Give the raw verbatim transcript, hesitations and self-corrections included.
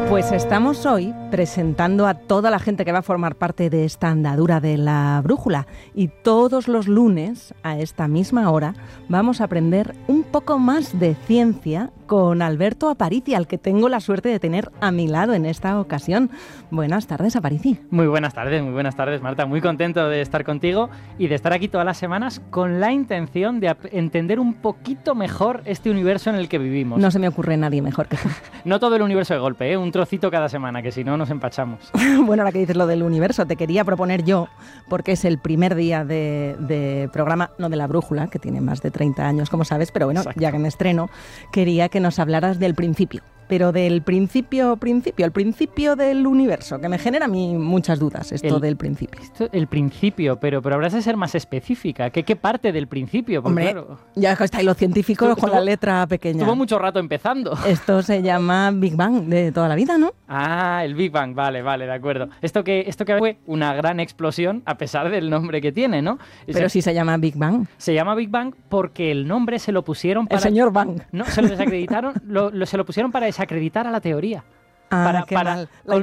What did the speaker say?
Pues estamos hoy presentando a toda la gente que va a formar parte de esta andadura de la brújula, y todos los lunes a esta misma hora vamos a aprender un poco más de ciencia con Alberto Aparici, al que tengo la suerte de tener a mi lado en esta ocasión. Buenas tardes, Aparici. Muy buenas tardes, muy buenas tardes, Marta. Muy contento de estar contigo y de estar aquí todas las semanas con la intención de entender un poquito mejor este universo en el que vivimos. No se me ocurre nadie mejor que tú. No todo el universo de golpe, ¿eh? Un trocito cada semana, que si no nos empachamos. Bueno, ahora que dices lo del universo, te quería proponer yo, porque es el primer día de, de programa, no de la brújula, que tiene más de treinta años, como sabes, pero bueno, Exacto. Ya que me estreno, quería que nos hablaras del principio. Pero del principio, principio, el principio del universo, que me genera a mí muchas dudas, esto el, del principio. Esto, el principio, pero, pero habrás de ser más específica. ¿Qué, qué parte del principio? Porque, Hombre, claro, ya estáis los científicos con estuvo, la letra pequeña. Estuvo mucho rato empezando. Esto se llama Big Bang de toda la vida, ¿no? Ah, el Big Bang, vale, vale, de acuerdo. Esto que, esto que fue una gran explosión, a pesar del nombre que tiene, ¿no? Pero sí se llama Big Bang. Se llama Big Bang porque el nombre se lo pusieron para... El señor Bang. No, se lo desacreditaron, lo, lo, se lo pusieron para desacreditar a la teoría. Ah, para, qué para, mal.